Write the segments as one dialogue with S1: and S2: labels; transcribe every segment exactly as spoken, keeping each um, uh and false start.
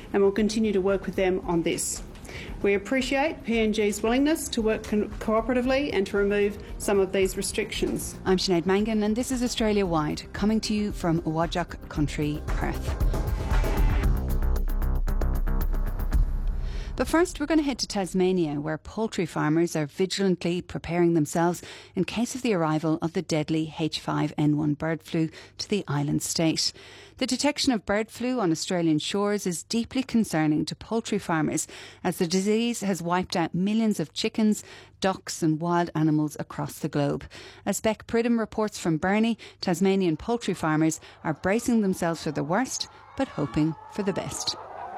S1: and will continue to work with them on this. We appreciate P N G's willingness to work co- cooperatively and to remove some of these restrictions.
S2: I'm Sinead Mangan, and this is Australia Wide, coming to you from Whadjuk Country, Perth. But first, we're going to head to Tasmania, where poultry farmers are vigilantly preparing themselves in case of the arrival of the deadly H five N one bird flu to the island state. The detection of bird flu on Australian shores is deeply concerning to poultry farmers, as the disease has wiped out millions of chickens, ducks and wild animals across the globe. As Beck Pridham reports from Burnie, Tasmanian poultry farmers are bracing themselves for the worst, but hoping for the best.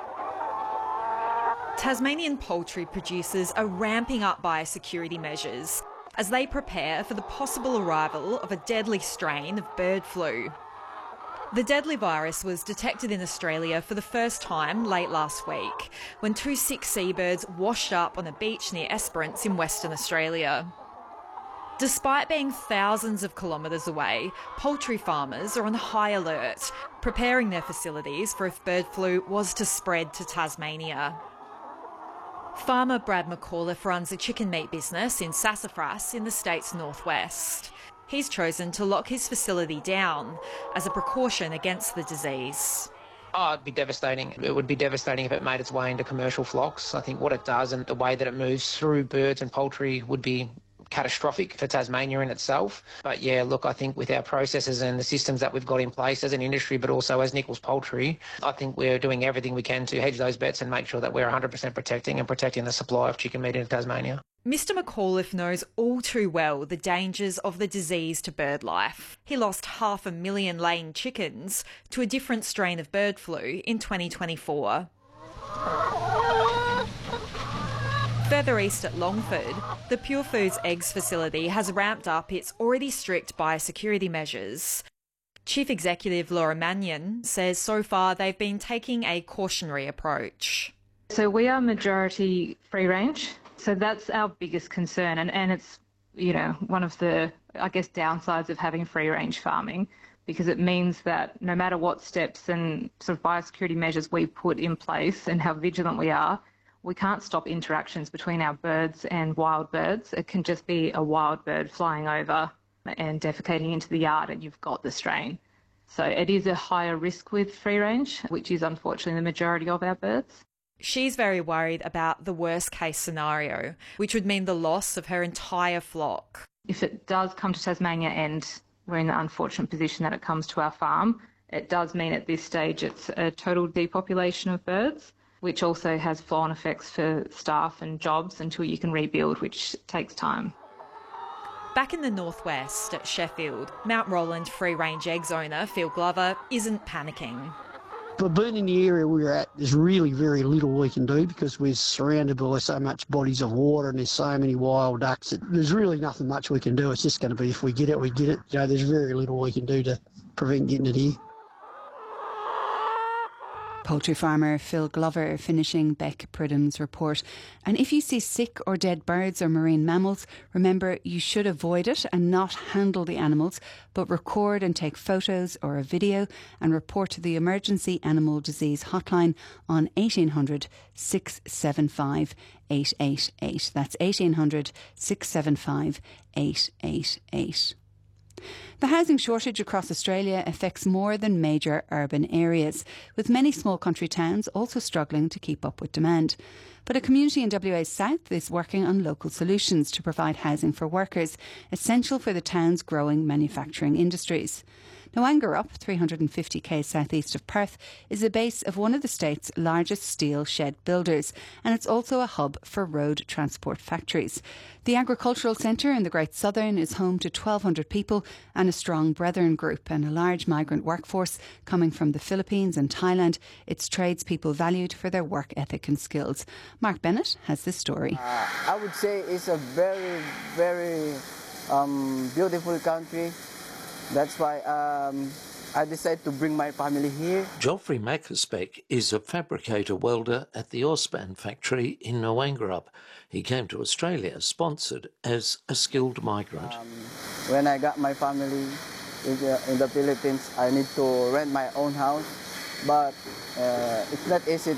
S3: Tasmanian poultry producers are ramping up biosecurity measures as they prepare for the possible arrival of a deadly strain of bird flu. The deadly virus was detected in Australia for the first time late last week, when two sick seabirds washed up on a beach near Esperance in Western Australia. Despite being thousands of kilometres away, poultry farmers are on high alert, preparing their facilities for if bird flu was to spread to Tasmania. Farmer Brad McAuliffe runs a chicken meat business in Sassafras in the state's northwest. He's chosen to lock his facility down as a precaution against the disease.
S4: Oh, it'd be devastating. It would be devastating if it made its way into commercial flocks. I think what it does and the way that it moves through birds and poultry would be catastrophic for Tasmania in itself. But yeah, look, I think with our processes and the systems that we've got in place as an industry, but also as Nichols Poultry, I think we're doing everything we can to hedge those bets and make sure that we're one hundred percent protecting and protecting the supply of chicken meat in Tasmania.
S3: Mister McAuliffe knows all too well the dangers of the disease to bird life. He lost half a million laying chickens to a different strain of bird flu in twenty twenty-four. Further east at Longford, the Pure Foods Eggs facility has ramped up its already strict biosecurity measures. Chief Executive Laura Mannion says so far they've been taking a cautionary approach.
S5: So we are majority free range, so that's our biggest concern, and, and it's, you know, one of the, I guess, downsides of having free range farming, because it means that no matter what steps and sort of biosecurity measures we put in place and how vigilant we are, we can't stop interactions between our birds and wild birds. It can just be a wild bird flying over and defecating into the yard and you've got the strain. So it is a higher risk with free range, which is unfortunately the majority of our birds.
S3: She's very worried about the worst case scenario, which would mean the loss of her entire flock.
S5: If it does come to Tasmania and we're in the unfortunate position that it comes to our farm, it does mean at this stage it's a total depopulation of birds, which also has flow-on effects for staff and jobs until you can rebuild, which takes time.
S3: Back in the northwest at Sheffield, Mount Roland free-range eggs owner Phil Glover isn't panicking.
S6: But being in the area we're at, there's really very little we can do because we're surrounded by so much bodies of water and there's so many wild ducks. That there's really nothing much we can do. It's just going to be if we get it, we get it. You know, there's very little we can do to prevent getting it here.
S2: Poultry farmer Phil Glover finishing Beck Pridham's report. And if you see sick or dead birds or marine mammals, remember you should avoid it and not handle the animals, but record and take photos or a video and report to the Emergency Animal Disease Hotline on eighteen hundred, six seven five, eight eight eight. That's eighteen hundred, six seven five, eight eight eight. The housing shortage across Australia affects more than major urban areas, with many small country towns also struggling to keep up with demand. But a community in W A's south is working on local solutions to provide housing for workers, essential for the town's growing manufacturing industries. Noangarup, three hundred fifty k southeast of Perth, is the base of one of the state's largest steel shed builders, and it's also a hub for road transport factories. The Agricultural Centre in the Great Southern is home to twelve hundred people and a strong Brethren group and a large migrant workforce coming from the Philippines and Thailand. Its tradespeople valued for their work ethic and skills. Mark Bennett has this story.
S7: Uh, I would say it's a very, very um, beautiful country. That's why um, I decided to bring my family here.
S8: Joffrey Mackerspec is a fabricator welder at the Ospan factory in Noangarup. He came to Australia sponsored as a skilled migrant.
S7: Um, when I got my family in the, in the Philippines, I need to rent my own house. But uh, it's not easy